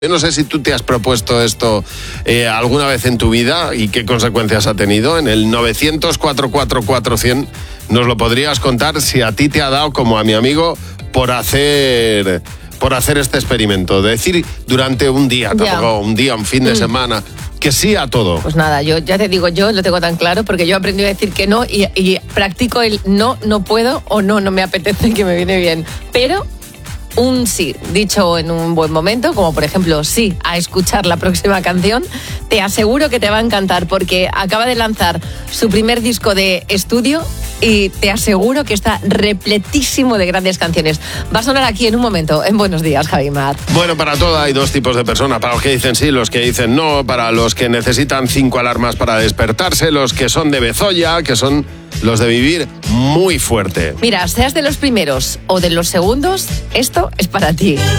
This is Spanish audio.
Yo no sé si tú te has propuesto esto alguna vez en tu vida y qué consecuencias ha tenido. En el 900-444-100 nos lo podrías contar si a ti te ha dado, como a mi amigo, por hacer este experimento. Decir durante un día, tampoco un día, un fin de semana, que sí a todo. Pues nada, yo ya te digo, yo lo tengo tan claro porque yo he aprendido a decir que no y practico el no puedo o no me apetece, que me viene bien. Pero un sí, dicho en un buen momento, como por ejemplo sí a escuchar la próxima canción, te aseguro que te va a encantar porque acaba de lanzar su primer disco de estudio y te aseguro que está repletísimo de grandes canciones. Va a sonar aquí en un momento, en Buenos Días, Javi Mar. Bueno, para todo hay dos tipos de personas, para los que dicen sí, los que dicen no, para los que necesitan 5 alarmas para despertarse, los que son de Bezoya, que son los de vivir muy fuerte. Mira, seas de los primeros o de los segundos, esto es para ti.